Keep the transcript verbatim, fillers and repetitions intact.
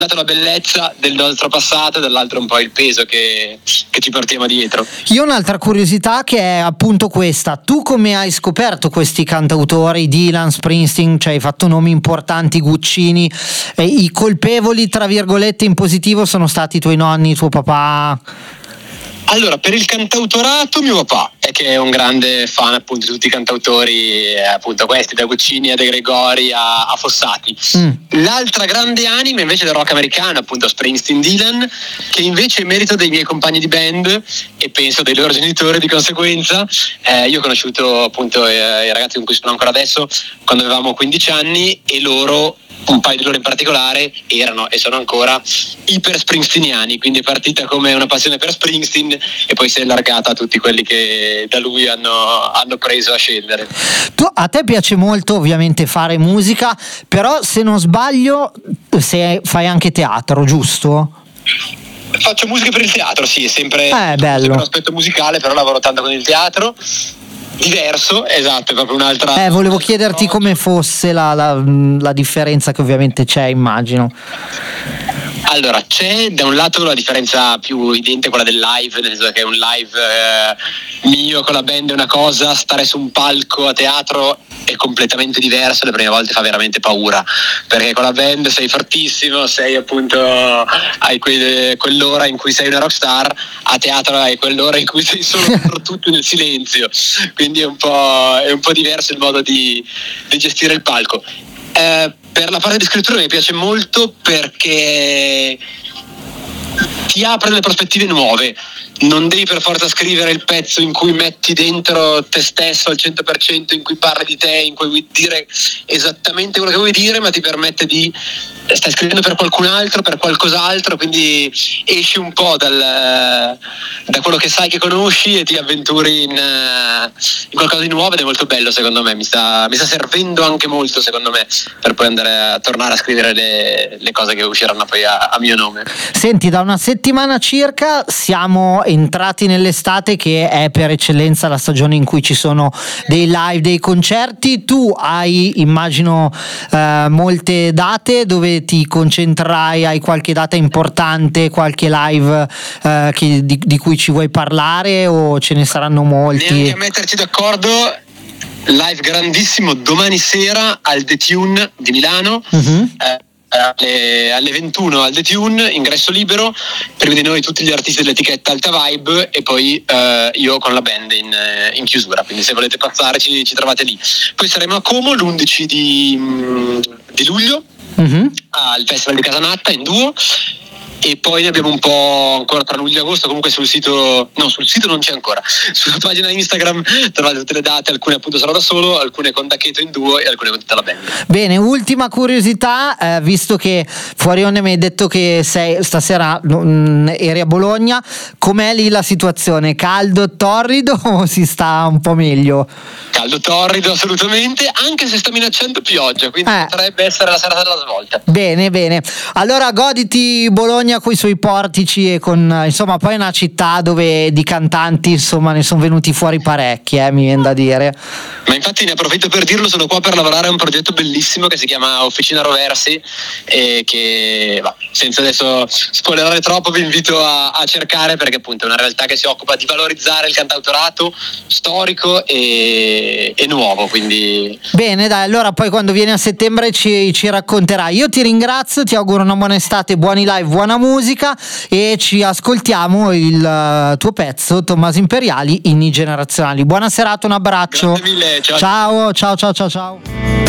dato la bellezza del nostro passato e dall'altro un po' il peso che, che ci portiamo dietro. Io ho un'altra curiosità che è appunto questa: tu come hai scoperto questi cantautori, Dylan, Springsteen, cioè hai fatto nomi importanti, Guccini, eh, i colpevoli tra virgolette in positivo sono stati i tuoi nonni, tuo papà? Allora, per il cantautorato mio papà, è che è un grande fan appunto di tutti i cantautori, eh, appunto questi, da Guccini a De Gregori a, a Fossati. Mm. L'altra grande anima invece del rock americano, appunto Springsteen, Dylan, che invece è merito dei miei compagni di band e penso dei loro genitori di conseguenza. Eh, io ho conosciuto appunto eh, i ragazzi con cui sono ancora adesso quando avevamo quindici anni e loro, un paio di loro in particolare, erano e sono ancora iper springsteeniani, quindi è partita come una passione per Springsteen e poi si è allargata a tutti quelli che da lui hanno, hanno preso a scendere. Tu, a te piace molto ovviamente fare musica, però se non sbaglio se fai anche teatro, giusto? Faccio musica per il teatro, sì, è sempre, eh, bello. sempre un aspetto musicale, però lavoro tanto con il teatro. Diverso, esatto, è proprio un'altra. Eh, volevo chiederti come fosse la, la, la differenza che ovviamente c'è, immagino. Allora, c'è da un lato la differenza più evidente, quella del live, nel senso che un live eh, mio con la band è una cosa, stare su un palco a teatro è completamente diverso, le prime volte fa veramente paura, perché con la band sei fortissimo, sei appunto, hai que- quell'ora in cui sei una rockstar, a teatro hai quell'ora in cui sei solo per tutto nel silenzio, quindi è un po', è un po' diverso il modo di, di gestire il palco. Eh, per la parte di scrittura mi piace molto perché ti apre delle prospettive nuove, non devi per forza scrivere il pezzo in cui metti dentro te stesso al cento per cento, in cui parli di te, in cui vuoi dire esattamente quello che vuoi dire, ma ti permette di stai scrivendo per qualcun altro, per qualcos'altro, quindi esci un po' dal, da quello che sai che conosci e ti avventuri in, in qualcosa di nuovo, ed è molto bello secondo me, mi sta, mi sta servendo anche molto secondo me per poi andare a tornare a scrivere le, le cose che usciranno poi a, a mio nome. Senti, da una settimana circa siamo entrati nell'estate, che è per eccellenza la stagione in cui ci sono dei live, dei concerti. Tu hai, immagino, eh, molte date dove ti concentrerai, hai qualche data importante, qualche live eh, che, di, di cui ci vuoi parlare, o ce ne saranno molti? Neanche a metterci d'accordo. Live grandissimo domani sera al The Tune di Milano. Uh-huh. eh, Alle, alle ventuno al The Tune, ingresso libero, prima di noi tutti gli artisti dell'etichetta Alta Vibe e poi eh, io con la band in, in chiusura, quindi se volete passare ci, ci trovate lì. Poi saremo a Como l'undici di, di luglio, mm-hmm. al Festival di Casanatta in duo, e poi ne abbiamo un po' ancora tra luglio e agosto. Comunque sul sito, no, sul sito non c'è ancora, sulla pagina Instagram trovate tutte le date, alcune appunto sarò da solo, alcune con Dacheto in duo e alcune con tutta la band. Bene, ultima curiosità, eh, visto che fuori onda mi hai detto che sei stasera mh, eri a Bologna, com'è lì la situazione? Caldo, torrido o si sta un po' meglio? Caldo, torrido assolutamente, anche se sta minacciando pioggia, quindi eh. potrebbe essere la serata della svolta. Bene, bene, allora goditi Bologna con i suoi portici e con, insomma, poi è una città dove di cantanti, insomma, ne sono venuti fuori parecchi, eh, mi viene da dire. Ma infatti ne approfitto per dirlo, sono qua per lavorare a un progetto bellissimo che si chiama Officina Roversi, e che va, senza adesso spoilerare troppo vi invito a, a cercare, perché appunto è una realtà che si occupa di valorizzare il cantautorato storico e, e nuovo, quindi bene, dai, allora poi quando vieni a settembre ci, ci racconterai. Io ti ringrazio, ti auguro una buona estate, buoni live, buona musica, e ci ascoltiamo il tuo pezzo Tommaso Imperiali, Inni Generazionali. Buona serata, un abbraccio. Grazie mille, ciao ciao ciao ciao ciao ciao.